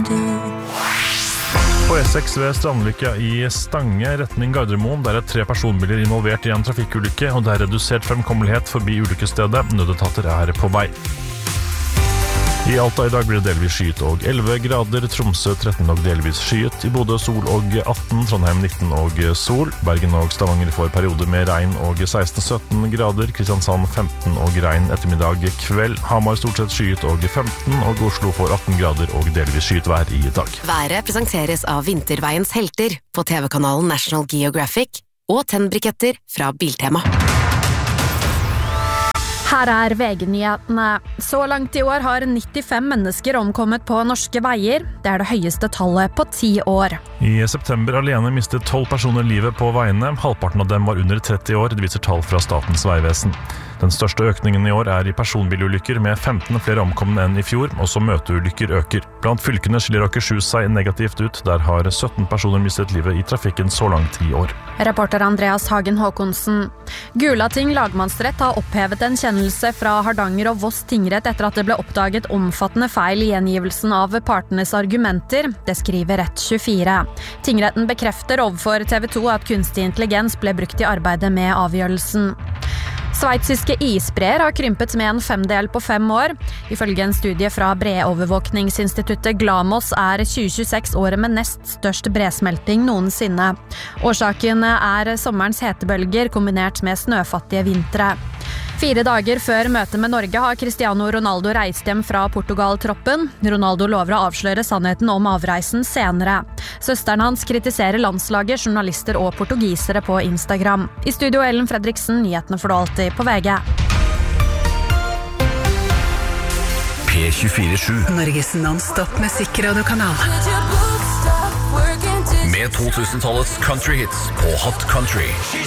På E6 ved Strandlykka i Stange, retning Gardermoen, der 3 personbiler involvert i en trafikkulykke, og det redusert fremkommelighet forbi ulykkesstedet. Nødetater på vei. I Alta i dag blir det delvis skyet og 11 grader, Tromsø 13 og delvis skyet, i Bodø sol og 18, Trondheim 19 og sol, Bergen og Stavanger får perioder med regn og 16-17 grader, Kristiansand 15 og regn ettermiddag kveld, Hamar stort sett skyet og 15, og Oslo får 18 grader og delvis skyet vær i dag. Været presenteres av Vinterveiens helter på TV-kanalen National Geographic og tennbriketter fra Biltema. Her VG-nyhetene. Så langt i år har 95 mennesker omkommet på norske veier. Det det høyeste tallet på 10 år. I september alene mistet 12 personer livet på veiene. Halvparten av dem var under 30 år, det viser tall fra Statens vegvesen. Den største økningen i år i personbilulykker, med 15 flere omkomne enn i fjor, også møteulykker øker. Blant fylkene skiller Akershus seg negativt ut, der har 17 personer mistet livet i trafikken så langt i år. Reporter Andreas Hagen Håkonsen. Gulating lagmannsrett har opphevet en kjennelse fra Hardanger og Voss tingrett etter at det ble oppdaget omfattende feil i gjengivelsen av partenes argumenter. Det skriver Rett24. Tingretten bekrefter overfor TV 2 at kunstig intelligens ble brukt i arbeidet med avgjørelsen. Sveitsiske isbreer har krympet med en 5/5 på 5 år. Ifølge en studie fra breovervåkningsinstituttet Glamos 2026 året med nest størst bresmelting noensinne. Årsaken sommerens hetebølger kombinert med snøfattige vintre. 4 dager før møtet med Norge har Cristiano Ronaldo reist hjem fra Portugal-troppen. Ronaldo lover å avsløre sannheten om avreisen senere. Søsteren hans kritiserer landslaget, journalister og portugisere på Instagram. I studio Ellen Fredriksen, nyhetene får du alltid på VG. P24/7 Norges non-stop musikkradiokanal. med 2000-tallets country hits på Hot Country.